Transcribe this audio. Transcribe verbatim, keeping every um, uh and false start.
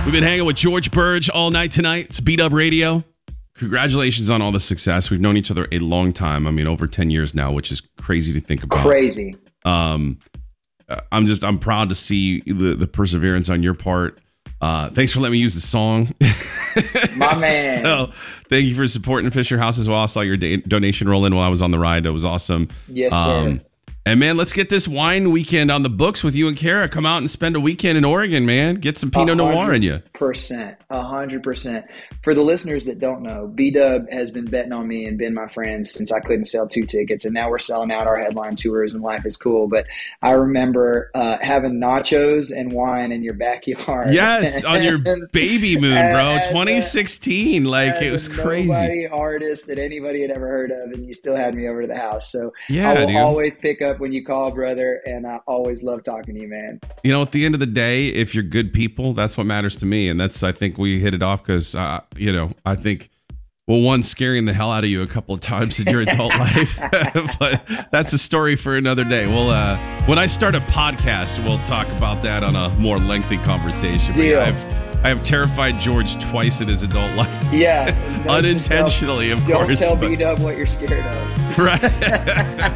We've been hanging with George Burge all night tonight. It's B-Dub Radio. Congratulations on all the success. We've known each other a long time. I mean, over ten years now, which is crazy to think about. Crazy. Um, I'm just, I'm proud to see the, the perseverance on your part. Uh, thanks for letting me use the song. My man. So thank you for supporting Fisher House as well. I saw your da- donation roll in while I was on the ride. It was awesome. Yes, um, sir. And man, let's get this wine weekend on the books with you and Kara. Come out and spend a weekend in Oregon, man. Get some Pinot Noir in you. Percent, a hundred percent. For the listeners that don't know, B-Dub has been betting on me and been my friend since I couldn't sell two tickets, and now we're selling out our headline tours, and life is cool. But I remember uh, having nachos and wine in your backyard. Yes, on your baby moon, bro. As twenty sixteen, a, like it was a crazy. Nobody artist that anybody had ever heard of, and you still had me over to the house. So Yeah, I will dude. always pick up when you call, brother, and I always love talking to you, man. You know, at the end of the day, if you're good people, that's what matters to me. And that's, I think we hit it off because, uh, you know, I think, well, one, scaring the hell out of you a couple of times in your adult life. But that's a story for another day. Well, uh, when I start a podcast, we'll talk about that on a more lengthy conversation. Deal. But yeah, I've, I have terrified George twice in his adult life. Yeah. Unintentionally, of Don't course. tell but- B-Dub what you're scared of. Right.